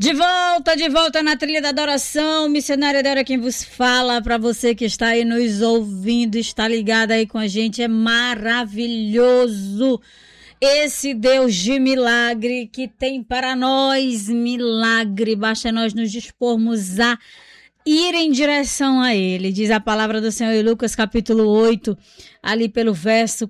De volta na trilha da adoração, missionária Débora quem vos fala, para você que está aí nos ouvindo, está ligado aí com a gente, é maravilhoso esse Deus de milagre que tem para nós milagre, basta nós nos dispormos a ir em direção a Ele. Diz a palavra do Senhor em Lucas capítulo 8, ali pelo verso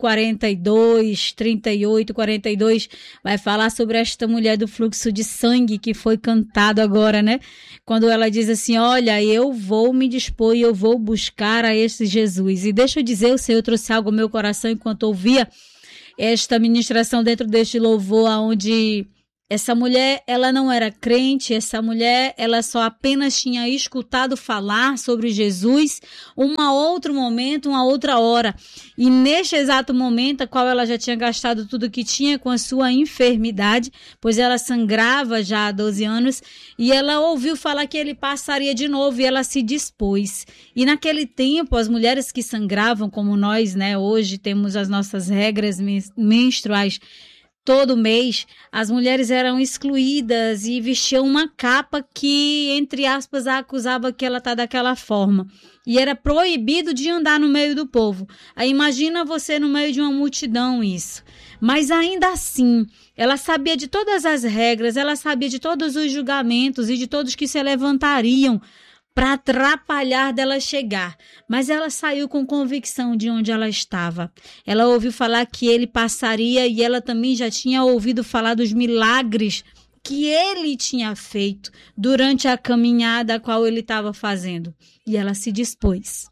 42, 38, 42, vai falar sobre esta mulher do fluxo de sangue que foi cantado agora, né? Quando ela diz assim, olha, eu vou me dispor e eu vou buscar a esse Jesus. E deixa eu dizer, o Senhor trouxe algo ao meu coração enquanto ouvia esta ministração dentro deste louvor, onde essa mulher, ela não era crente, essa mulher, ela só apenas tinha escutado falar sobre Jesus outro momento, uma outra hora. E neste exato momento, a qual ela já tinha gastado tudo que tinha com a sua enfermidade, pois ela sangrava já há 12 anos, e ela ouviu falar que ele passaria de novo e ela se dispôs. E naquele tempo, as mulheres que sangravam, como nós, né, hoje temos as nossas regras menstruais, todo mês, as mulheres eram excluídas e vestiam uma capa que, entre aspas, a acusava que ela está daquela forma. E era proibido de andar no meio do povo. Aí imagina você no meio de uma multidão isso. Mas ainda assim, ela sabia de todas as regras, ela sabia de todos os julgamentos e de todos que se levantariam para atrapalhar dela chegar, mas ela saiu com convicção de onde ela estava. Ela ouviu falar que ele passaria e ela também já tinha ouvido falar dos milagres que ele tinha feito durante a caminhada a qual ele estava fazendo. E ela se dispôs.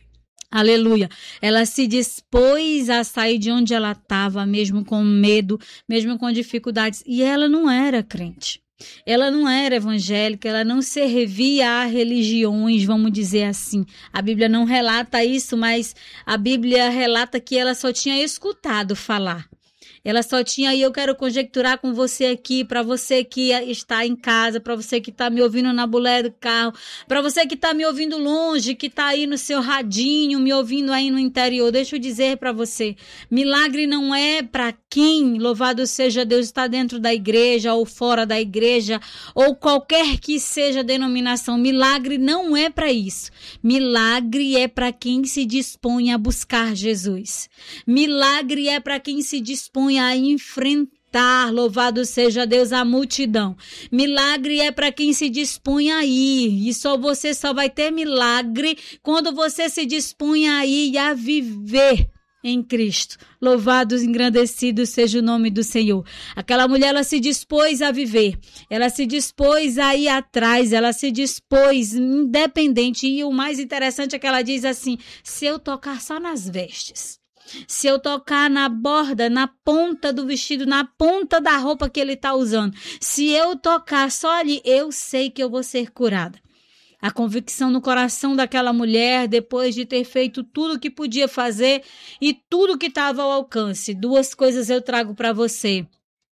Aleluia. Ela se dispôs a sair de onde ela estava, mesmo com medo, mesmo com dificuldades. E ela não era crente. Ela não era evangélica, ela não servia a religiões, vamos dizer assim. A Bíblia não relata isso, mas a Bíblia relata que ela só tinha escutado falar. Ela só tinha, e eu quero conjecturar com você aqui, para você que está em casa, para você que está me ouvindo na boleia do carro, para você que está me ouvindo longe, que está aí no seu radinho, me ouvindo aí no interior, deixa eu dizer para você, milagre não é para quem, louvado seja Deus, está dentro da igreja ou fora da igreja, ou qualquer que seja a denominação, milagre não é para isso. Milagre é para quem se dispõe a buscar Jesus. Milagre é para quem se dispõe a enfrentar, louvado seja Deus, a multidão. Milagre é para quem se dispõe a ir, e você só vai ter milagre quando você se dispõe a ir e a viver em Cristo. Louvado, engrandecido seja o nome do Senhor. Aquela mulher, ela se dispôs a viver, ela se dispôs a ir atrás, ela se dispôs independente, e o mais interessante é que ela diz assim, se eu tocar só nas vestes, se eu tocar na borda, na ponta do vestido, na ponta da roupa que ele está usando, se eu tocar só ali, eu sei que eu vou ser curada. A convicção no coração daquela mulher, depois de ter feito tudo o que podia fazer e tudo que estava ao alcance. Duas coisas eu trago para você.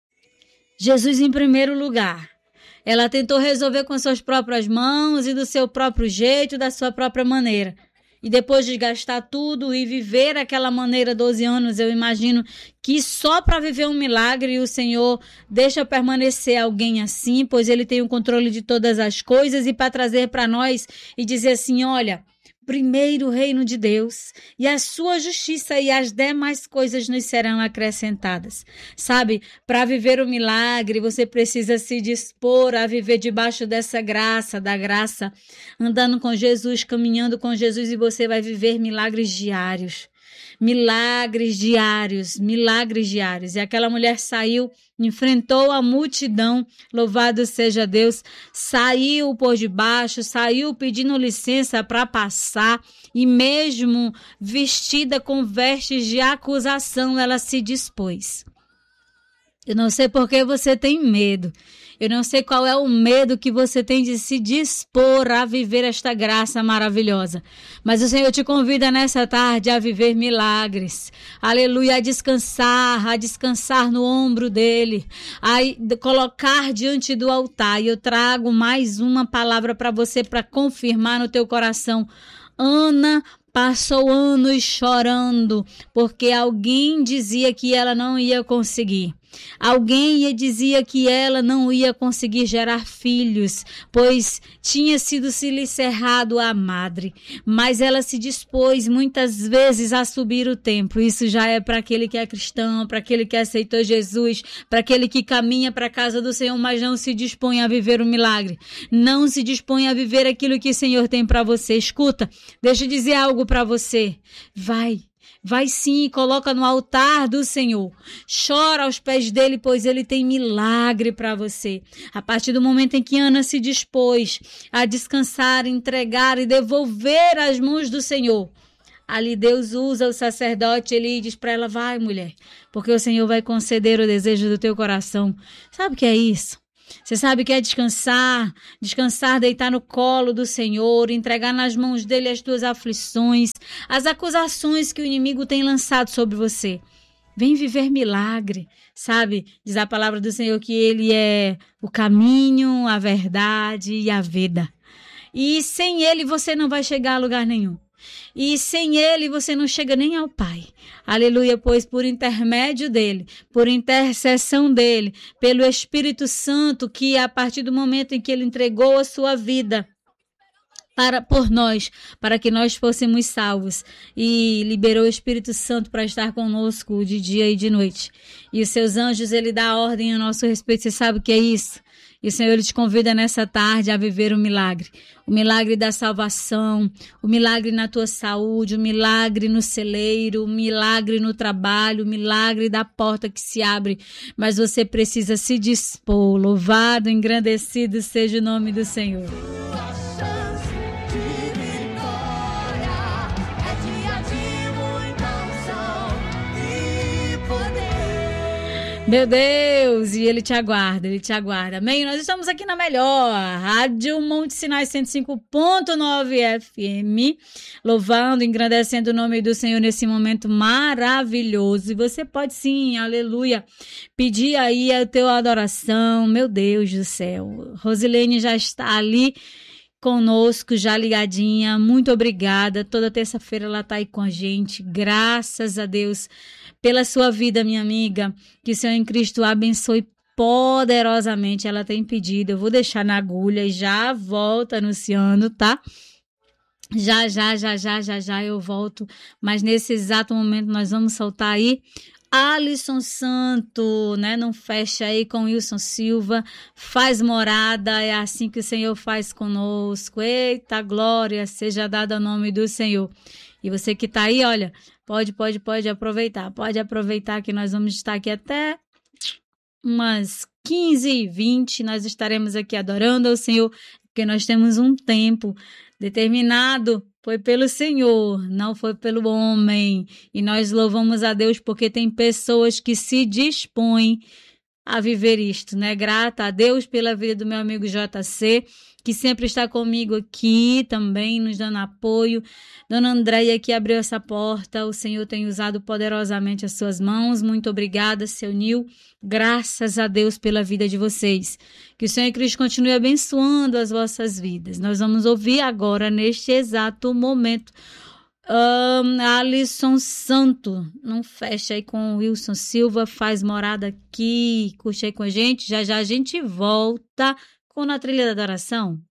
Jesus em primeiro lugar. Ela tentou resolver com suas próprias mãos e do seu próprio jeito, da sua própria maneira. E depois de gastar tudo e viver aquela maneira 12 anos, eu imagino que só para viver um milagre o Senhor deixa permanecer alguém assim, pois Ele tem o controle de todas as coisas, e para trazer para nós e dizer assim, olha, primeiro o reino de Deus e a sua justiça, e as demais coisas nos serão acrescentadas. Sabe, para viver o milagre, você precisa se dispor a viver debaixo dessa graça, da graça, andando com Jesus, caminhando com Jesus, e você vai viver milagres diários. Milagres diários, milagres diários. E aquela mulher saiu, enfrentou a multidão, louvado seja Deus, saiu por debaixo, saiu pedindo licença para passar, e mesmo vestida com vestes de acusação, ela se dispôs. Eu não sei por que você tem medo. Eu não sei qual é o medo que você tem de se dispor a viver esta graça maravilhosa. Mas o Senhor te convida nessa tarde a viver milagres. Aleluia, a descansar no ombro dele, a colocar diante do altar. E eu trago mais uma palavra para você, para confirmar no teu coração. Ana passou anos chorando, porque alguém dizia que ela não ia conseguir. Alguém dizia que ela não ia conseguir gerar filhos, pois tinha sido se lhe cerrado a madre, mas ela se dispôs muitas vezes a subir o templo. Isso já é para aquele que é cristão, para aquele que aceitou Jesus, para aquele que caminha para a casa do Senhor, mas não se dispõe a viver o milagre, não se dispõe a viver aquilo que o Senhor tem para você. Escuta, deixa eu dizer algo para você. Vai sim, coloca no altar do Senhor. Chora aos pés dele, pois ele tem milagre para você. A partir do momento em que Ana se dispôs a descansar, entregar e devolver às mãos do Senhor, ali Deus usa o sacerdote, ele diz para ela: vai, mulher, porque o Senhor vai conceder o desejo do teu coração. Sabe o que é isso? Você sabe que é descansar, deitar no colo do Senhor, entregar nas mãos dele as tuas aflições, as acusações que o inimigo tem lançado sobre você. Vem viver milagre, sabe? Diz a palavra do Senhor que ele é o caminho, a verdade e a vida. E sem ele você não vai chegar a lugar nenhum. E sem ele você não chega nem ao Pai. Aleluia, pois por intermédio dele, por intercessão dele, pelo Espírito Santo, que a partir do momento em que ele entregou a sua vida por nós, para que nós fôssemos salvos, e liberou o Espírito Santo para estar conosco de dia e de noite. E os seus anjos, ele dá ordem a nosso respeito. Você sabe o que é isso? E o Senhor te convida nessa tarde a viver o milagre da salvação, o milagre na tua saúde, o milagre no celeiro, o milagre no trabalho, o milagre da porta que se abre. Mas você precisa se dispor. Louvado, engrandecido seja o nome do Senhor. Meu Deus, e ele te aguarda, amém? Nós estamos aqui na melhor, Rádio Monte Sinai 105.9 FM, louvando, engrandecendo o nome do Senhor nesse momento maravilhoso. E você pode sim, aleluia, pedir aí a tua adoração. Meu Deus do céu, Rosilene já está ali conosco, já ligadinha, muito obrigada. Toda terça-feira ela está aí com a gente, graças a Deus pela sua vida, minha amiga, que o Senhor em Cristo abençoe poderosamente. Ela tem pedido, eu vou deixar na agulha e já volto anunciando, tá? Já eu volto, mas nesse exato momento nós vamos soltar aí Alisson Santo, né? Não fecha aí com Wilson Silva, faz morada, é assim que o Senhor faz conosco. Eita, glória seja dada ao nome do Senhor. E você que tá aí, olha, pode aproveitar que nós vamos estar aqui até umas 15h20, nós estaremos aqui adorando ao Senhor, porque nós temos um tempo determinado, foi pelo Senhor, não foi pelo homem, e nós louvamos a Deus porque tem pessoas que se dispõem a viver isto, né? Grata a Deus pela vida do meu amigo JC, que sempre está comigo aqui também, nos dando apoio. Dona Andréia, que abriu essa porta, o Senhor tem usado poderosamente as suas mãos. Muito obrigada, seu Nil. Graças a Deus pela vida de vocês. Que o Senhor em Cristo continue abençoando as vossas vidas. Nós vamos ouvir agora, neste exato momento, Alisson Santo. Não fecha aí com o Wilson Silva, faz morada aqui, curte aí com a gente. Já a gente volta com Na Trilha da Adoração.